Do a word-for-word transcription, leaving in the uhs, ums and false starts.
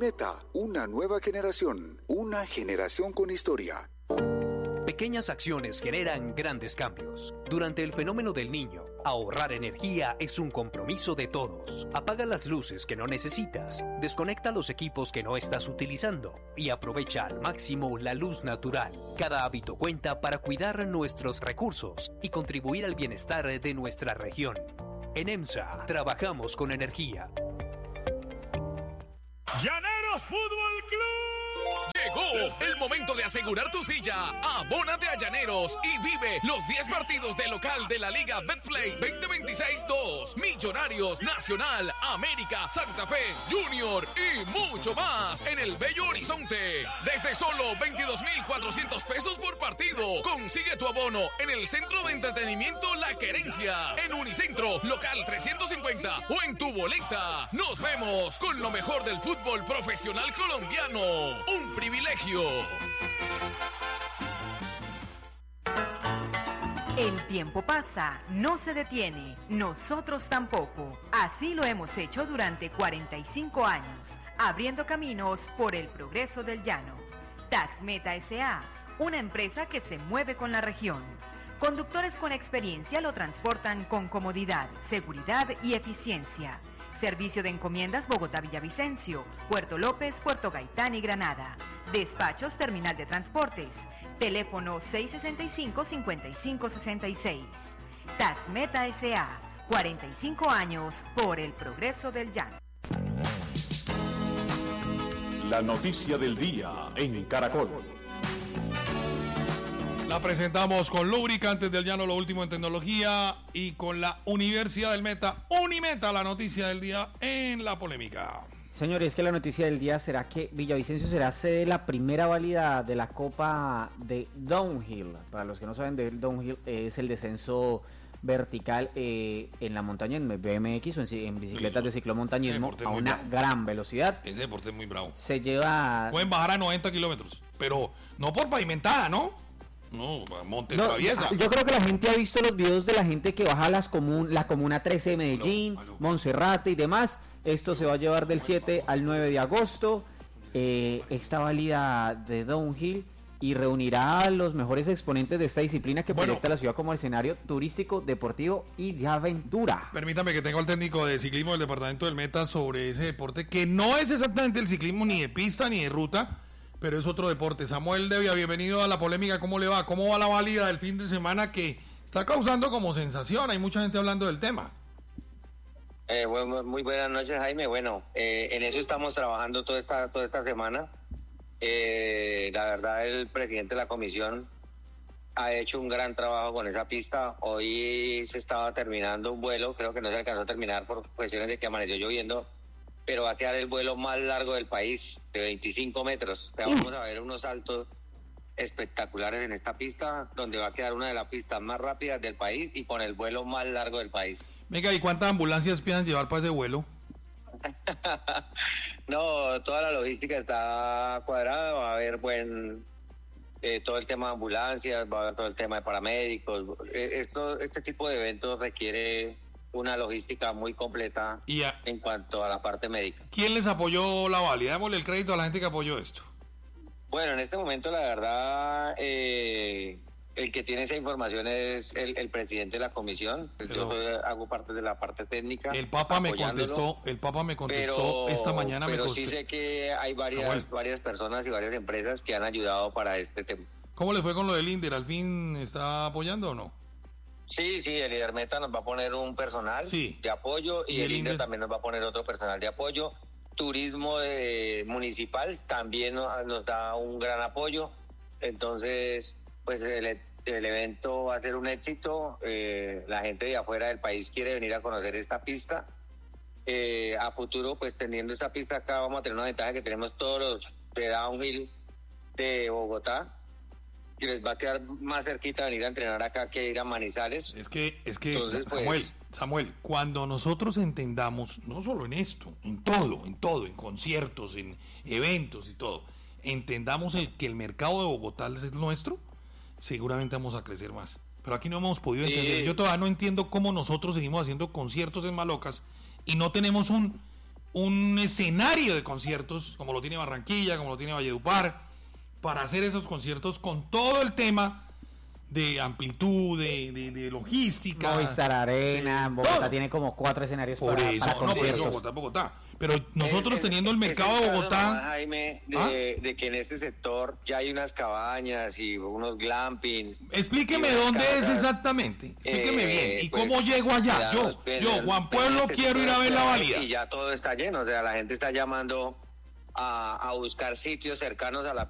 Unimeta, una nueva generación, una generación con historia. Pequeñas acciones generan grandes cambios. Durante el fenómeno del Niño, ahorrar energía es un compromiso de todos. Apaga las luces que no necesitas, desconecta los equipos que no estás utilizando y aprovecha al máximo la luz natural. Cada hábito cuenta para cuidar nuestros recursos y contribuir al bienestar de nuestra región. En EMSA, trabajamos con energía. Llaneros Fútbol Club. Llegó el momento de asegurar tu silla. Abónate a Llaneros y vive los diez partidos de local de la Liga Betplay veinte veintiséis dos. Millonarios, Nacional, América, Santa Fe, Junior y mucho más en el Bello Horizonte. Desde solo veintidós mil cuatrocientos pesos por partido. Consigue tu abono en el Centro de Entretenimiento La Querencia, en Unicentro, local trescientos cincuenta o en tu boleta. Nos vemos con lo mejor del fútbol profesional colombiano. Un privilegio. El tiempo pasa, no se detiene, nosotros tampoco. Así lo hemos hecho durante cuarenta y cinco años, abriendo caminos por el progreso del llano. Taxmeta S A, una empresa que se mueve con la región. Conductores con experiencia lo transportan con comodidad, seguridad y eficiencia. Servicio de encomiendas Bogotá-Villavicencio, Puerto López, Puerto Gaitán y Granada. Despachos Terminal de Transportes. Teléfono seis sesenta y cinco, cincuenta y cinco sesenta y seis. Taxmeta S A, cuarenta y cinco años por el progreso del llano. La noticia del día en Caracol. La presentamos con Lubricantes del Llano, lo último en tecnología, y con la Universidad del Meta, Unimeta, la noticia del día en la polémica. Señores, es que la noticia del día será que Villavicencio será sede de la primera válida de la Copa de Downhill. Para los que no saben, del Downhill es el descenso vertical eh, en la montaña, en B M X o en, en bicicletas sí, de ciclomontañismo a una bravo. gran velocidad. Ese deporte es muy bravo. Se lleva... Pueden bajar a noventa kilómetros, pero no por pavimentada, ¿no? No, monte no, traviesa. Yo creo que la gente ha visto los videos de la gente que baja las comun, la Comuna trece de Medellín, aló, aló. Monserrate y demás. Esto se va a llevar del siete al nueve de agosto. Eh, esta válida de Downhill y reunirá a los mejores exponentes de esta disciplina que bueno, proyecta la ciudad como escenario turístico, deportivo y de aventura. Permítame que tengo al técnico de ciclismo del departamento del Meta sobre ese deporte, que no es exactamente el ciclismo ni de pista ni de ruta, pero es otro deporte. Samuel Devia, bienvenido a la polémica. ¿Cómo le va? ¿Cómo va la válida del fin de semana que está causando como sensación? Hay mucha gente hablando del tema. Eh, bueno, muy buenas noches, Jaime. Bueno, eh, en eso estamos trabajando toda esta toda esta semana. Eh, la verdad, el presidente de la comisión ha hecho un gran trabajo con esa pista. Hoy se estaba terminando un vuelo, creo que no se alcanzó a terminar por cuestiones de que amaneció lloviendo, pero va a quedar el vuelo más largo del país, de veinticinco metros. O sea, vamos a ver unos saltos espectaculares en esta pista, donde va a quedar una de las pistas más rápidas del país y con el vuelo más largo del país. Venga, ¿y cuántas ambulancias piensan llevar para ese vuelo? No, toda la logística está cuadrada, va a haber buen eh, todo el tema de ambulancias, va a haber todo el tema de paramédicos. Esto, este tipo de eventos requiere una logística muy completa y a, en cuanto a la parte médica. ¿Quién les apoyó la válida? Démosle el crédito a la gente que apoyó esto. Bueno, en este momento la verdad eh, el que tiene esa información es el, el presidente de la comisión. Pero yo soy, hago parte de la parte técnica. El Papa me contestó, el Papa me contestó pero, esta mañana. Pero me sí sé que hay varias Samuel. varias personas y varias empresas que han ayudado para este tema. ¿Cómo le fue con lo del INDER? ¿Al fin está apoyando o no? Sí, sí, el IDERMETA nos va a poner un personal sí. de apoyo y, y el, el INDER también nos va a poner otro personal de apoyo. Turismo de, municipal también nos, nos da un gran apoyo. Entonces, pues el, el evento va a ser un éxito. Eh, la gente de afuera del país quiere venir a conocer esta pista. Eh, a futuro, pues teniendo esta pista acá, vamos a tener una ventaja que tenemos todos los de downhill de Bogotá, que les va a quedar más cerquita venir a entrenar acá que ir a Manizales. Es que, es que Entonces, Samuel, pues, Samuel, cuando nosotros entendamos, no solo en esto, en todo, en todo, en conciertos, en eventos y todo, entendamos el que el mercado de Bogotá es nuestro, seguramente vamos a crecer más. Pero aquí no hemos podido sí. entender. Yo todavía no entiendo cómo nosotros seguimos haciendo conciertos en Malocas y no tenemos un un escenario de conciertos, como lo tiene Barranquilla, como lo tiene Valledupar, para hacer esos conciertos con todo el tema de amplitud, de, de, de logística. Movistar Arena, Bogotá todo. Tiene como cuatro escenarios por para, eso, para no, conciertos. por eso Bogotá, Bogotá. Pero nosotros es, teniendo el mercado es el de Bogotá... Nomás, Jaime, de, ¿Ah? de que en ese sector ya hay unas cabañas y unos glampings. Explíqueme dónde casas. es exactamente. Explíqueme eh, bien. ¿Y pues, cómo llego allá? Yo, yo, Juan Pueblo, quiero ir a ver la valía. Y ya todo está lleno. O sea, la gente está llamando a, a buscar sitios cercanos a la